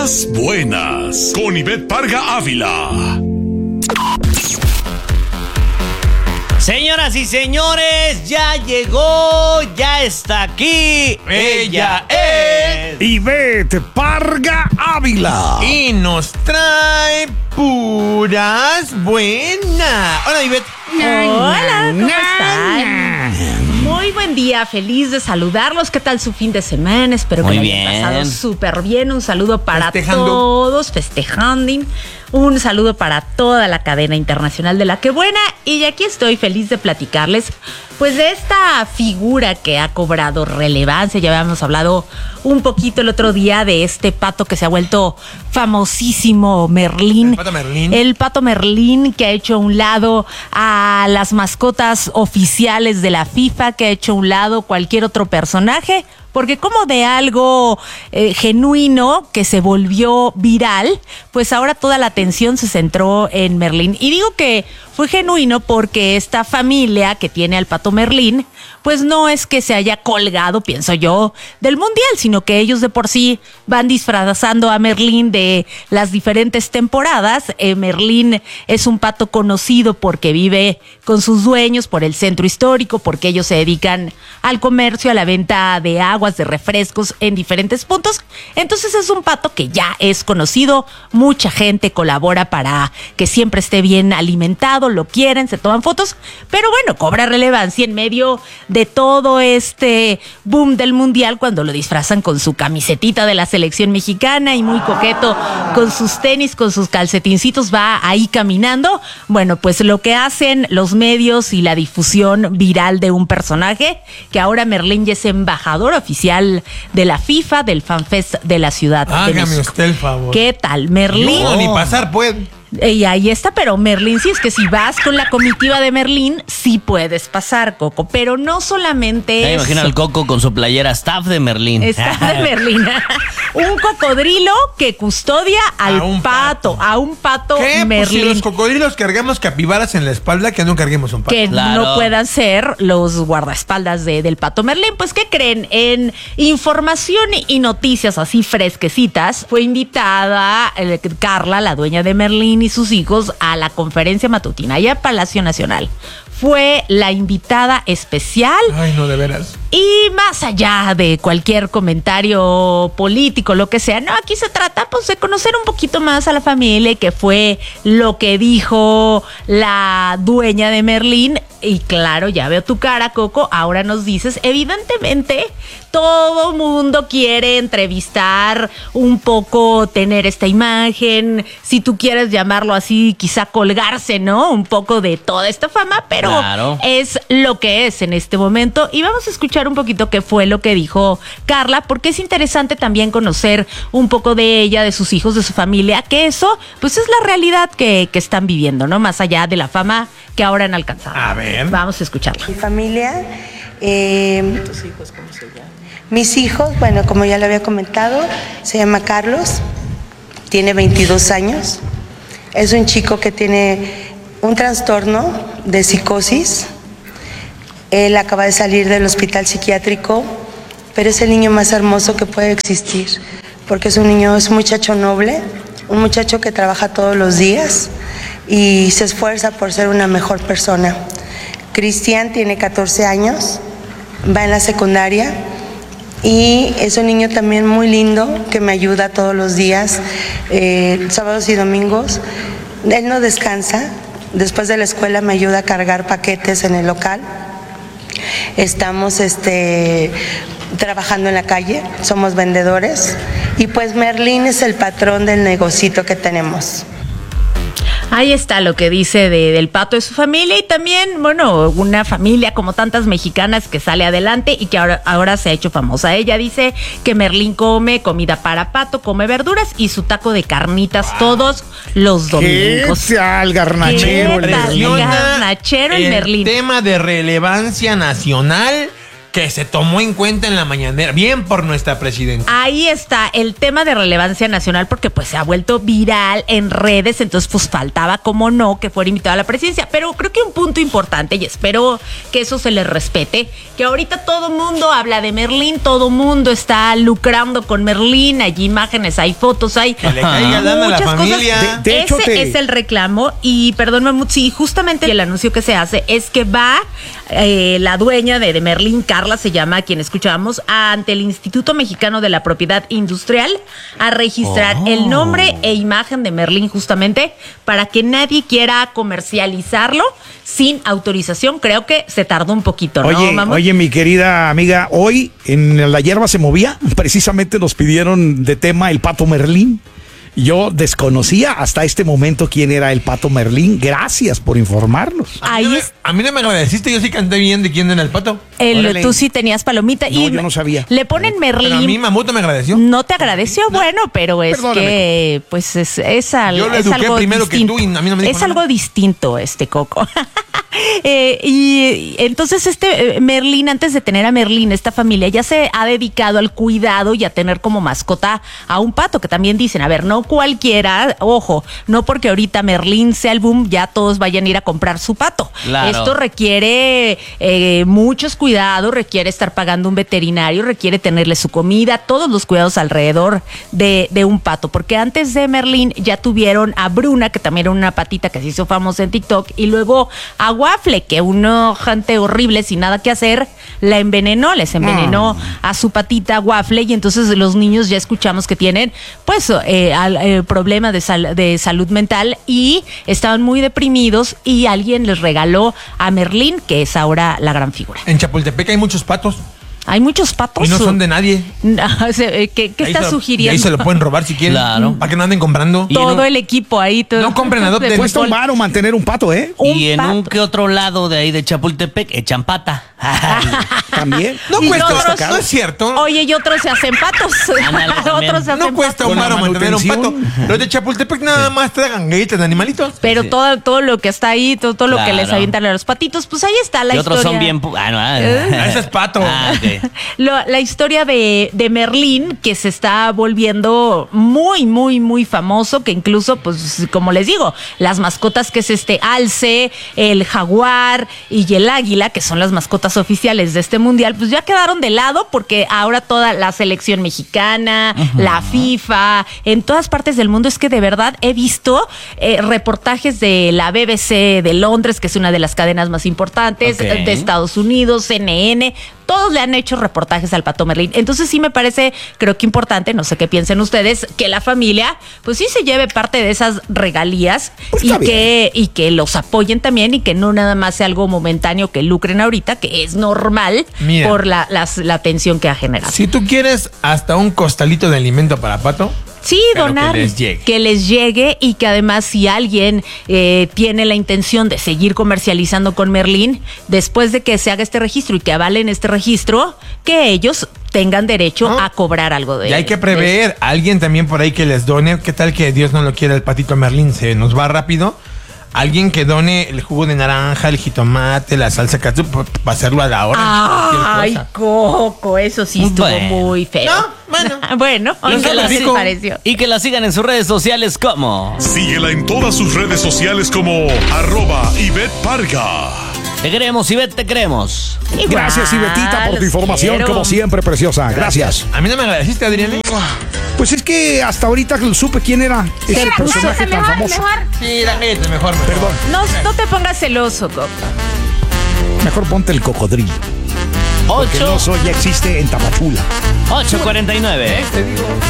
Las Buenas, con Ivette Parga Ávila. Señoras y señores, ya llegó, ya está aquí. Ella es Ivette Parga Ávila. Y nos trae puras buenas. Hola, Ivette. Hola, ¿cómo están? Muy buen día, feliz de saludarlos. ¿Qué tal su fin de semana? Espero que lo hayan pasado súper bien. Un saludo para todos, festejando. Un saludo para toda la cadena internacional de La Que Buena. Y aquí estoy feliz de platicarles pues de esta figura que ha cobrado relevancia. Ya habíamos hablado un poquito el otro día de este pato que se ha vuelto famosísimo, Merlín. El pato Merlín, que ha hecho a un lado a las mascotas oficiales de la FIFA, que ha hecho a un lado cualquier otro personaje. Porque como de algo genuino que se volvió viral, pues ahora toda la atención se centró en Merlín. Y digo que fue genuino porque esta familia que tiene al pato Merlín, pues no es que se haya colgado, pienso yo, del mundial, sino que ellos de por sí van disfrazando a Merlín de las diferentes temporadas. Merlín es un pato conocido porque vive con sus dueños por el centro histórico, porque ellos se dedican al comercio, a la venta de aguas, de refrescos en diferentes puntos. Entonces es un pato que ya es conocido, mucha gente colabora para que siempre esté bien alimentado, lo quieren, se toman fotos, pero bueno, cobra relevancia en medio de todo este boom del mundial cuando lo disfrazan con su camisetita de la selección mexicana y muy coqueto con sus tenis, con sus calcetincitos, va ahí caminando. Bueno, pues lo que hacen los medios y la difusión viral de un personaje, que ahora Merlín ya es embajador oficial de la FIFA, del FanFest de la Ciudad de México. Hágame usted el favor. ¿Qué tal, Merlín? No, ni pasar puede. Y ahí está, pero Merlín, sí, es que si vas con la comitiva de Merlín, sí puedes pasar, Coco, pero no solamente Me imagino al Coco con su playera Staff de Merlín. Staff de Merlín. Un cocodrilo que custodia a un pato ¿Qué? Merlín. Pues si los cocodrilos cargamos capibaras en la espalda, que no carguemos un pato. Que no puedan ser los guardaespaldas del pato Merlín. Pues, ¿qué creen? En información y noticias así fresquecitas, fue invitada Carla, la dueña de Merlín, y sus hijos a la conferencia matutina allá en Palacio Nacional. Fue la invitada especial. Ay, no, de veras. Y más allá de cualquier comentario político, lo que sea, no, aquí se trata pues de conocer un poquito más a la familia, que fue lo que dijo la dueña de Merlín. Y claro, ya veo tu cara, Coco, ahora nos dices, evidentemente todo mundo quiere entrevistar un poco, tener esta imagen, si tú quieres llamarlo así, quizá colgarse, ¿no? Un poco de toda esta fama, pero claro, es lo que es en este momento. Y vamos a escuchar un poquito qué fue lo que dijo Carla, porque es interesante también conocer un poco de ella, de sus hijos, de su familia, que eso pues es la realidad que están viviendo, ¿no? Más allá de la fama que ahora han alcanzado. A ver. Vamos a escucharla. Mi familia. ¿Tus hijos cómo se llaman? Mis hijos, bueno, como ya lo había comentado, se llama Carlos, tiene 22 años. Es un chico que tiene un trastorno de psicosis. Él acaba de salir del hospital psiquiátrico, pero es el niño más hermoso que puede existir, porque es un muchacho noble, un muchacho que trabaja todos los días y se esfuerza por ser una mejor persona. Cristian tiene 14 años, va en la secundaria y es un niño también muy lindo que me ayuda todos los días, sábados y domingos. Él no descansa, después de la escuela me ayuda a cargar paquetes en el local. Estamos trabajando en la calle, somos vendedores y pues Merlín es el patrón del negocito que tenemos. Ahí está lo que dice del pato de su familia y también, bueno, una familia como tantas mexicanas que sale adelante y que ahora se ha hecho famosa. Ella dice que Merlín come comida para pato, come verduras y su taco de carnitas todos los domingos. ¿Qué tal, garnachero? Garnachero y Merlín. El tema de relevancia nacional que se tomó en cuenta en la mañanera. Bien por nuestra presidenta. Ahí está el tema de relevancia nacional porque pues se ha vuelto viral en redes, entonces pues faltaba, como no, que fuera invitado a la presidencia. Pero creo que un punto importante, y espero que eso se le respete, que ahorita todo mundo habla de Merlín, todo mundo está lucrando con Merlín, hay imágenes, hay fotos, hay Que le caiga lana a la familia. cosas. De hecho, Ese es el reclamo y perdón, Mamut, sí, justamente el anuncio que se hace es que va la dueña de Merlín, Carla se llama, a quien escuchamos, ante el Instituto Mexicano de la Propiedad Industrial a registrar el nombre e imagen de Merlín justamente para que nadie quiera comercializarlo sin autorización. Creo que se tardó un poquito, ¿no, Mamut? Oye, mi querida amiga, hoy en La Hierba se movía, precisamente nos pidieron de tema el Pato Merlín. Yo desconocía hasta este momento quién era el Pato Merlín. Gracias por informarnos. A mí no me agradeciste, yo sí canté bien de quién era el pato. Órale. Tú sí tenías palomita. No, yo no sabía. Le ponen Merlín. Pero a mí Mamuto me agradeció. No te agradeció, bueno, pero es Perdóname, que pues es Yo lo es eduqué algo primero que distinto. tú y a mí no me dijo Es nada. algo distinto, Coco. Y entonces Merlín, antes de tener a Merlín, esta familia ya se ha dedicado al cuidado y a tener como mascota a un pato, que también dicen, a ver, no cualquiera, ojo, no porque ahorita Merlín sea el boom, ya todos vayan a ir a comprar su pato. Claro. Esto requiere muchos cuidados, requiere estar pagando un veterinario, requiere tenerle su comida, todos los cuidados alrededor de un pato, porque antes de Merlín ya tuvieron a Bruna, que también era una patita que se hizo famosa en TikTok, y luego a Waffle, que una gente horrible sin nada que hacer la envenenó, les envenenó a su patita Waffle, y entonces los niños ya escuchamos que tienen pues problemas de salud mental y estaban muy deprimidos y alguien les regaló a Merlín, que es ahora la gran figura. En Chapultepec hay muchos patos Hay muchos patos. y no son de nadie. ¿Qué Ahí estás se lo- sugiriendo? y ahí se lo pueden robar si quieren. Claro. Para que no anden comprando. Todo el equipo ahí. No compren, adopten. Cuesta un varo mantener un pato, ¿eh? Y en un pato. que otro lado de ahí de Chapultepec echan pata. También. No Y cuesta, otros- no es cierto. Oye, y otros se hacen patos. Ándale, también. Otros se hacen No cuesta un Con la varo mantener un pato. manutención. Los de Chapultepec nada más tragan galletas de animalitos. Pero Sí. todo lo que está ahí, todo lo que Claro. les avientan a los patitos, pues ahí está la Y historia. otros son bien... Ese es pato. Ok. La historia de Merlín, que se está volviendo muy, muy, muy famoso, que incluso, pues, como les digo, las mascotas que es alce, el jaguar y el águila, que son las mascotas oficiales de este mundial, pues ya quedaron de lado porque ahora toda la selección mexicana, la FIFA, en todas partes del mundo, es que de verdad he visto reportajes de la BBC de Londres, que es una de las cadenas más importantes, Ok. de Estados Unidos, CNN, todos le han hecho reportajes al Pato Merlín. Entonces sí me parece, creo que importante, no sé qué piensen ustedes, que la familia pues sí se lleve parte de esas regalías Pues y está que los apoyen también y que no nada más sea algo momentáneo que lucren ahorita, que es normal. Mira. Por la atención que ha generado. Si tú quieres hasta un costalito de alimento para pato, Sí, pero donar. que les llegue. Y que además si alguien tiene la intención de seguir comercializando con Merlín, después de que se haga este registro y que avalen este registro, que ellos tengan derecho ¿No? a cobrar algo de y hay que prever. Alguien también por ahí que les done. ¿Qué tal que Dios no lo quiera, el patito Merlín se nos va rápido? Alguien que done el jugo de naranja, el jitomate, la salsa catsup para hacerlo a la hora. Ay, Coco, eso sí estuvo Bueno. muy feo. No, bueno. Bueno, Y ¿qué que la les sigan- pareció? y que la sigan en sus redes sociales como... Síguela en todas sus redes sociales como @IvetteParga. Te queremos, Ivette, te queremos. Igual, Gracias, Ivetita, por tu los información, quiero. como siempre, preciosa. Gracias. A mí no me agradeciste, Adrián. Pues es que hasta ahorita supe quién era ese personaje tan famoso. Sí, la gente, mejor. Perdón. No te pongas celoso, Coco. Mejor ponte el cocodrilo. Que el 8, oso ya existe en Tapachula. 8:49. Te digo.